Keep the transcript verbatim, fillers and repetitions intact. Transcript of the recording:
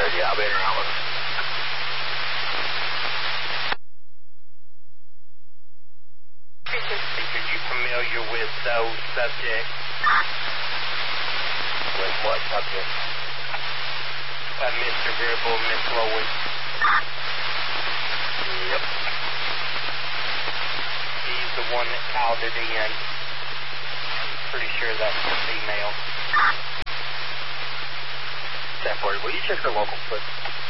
thirty, I'll be in around with Are you familiar with those subjects? With what subject? Uh, Mister Gribble, Miss Lowen. Yep. He's the one that called it in. I'm pretty sure that's the female. ten forty, will you check the local, please?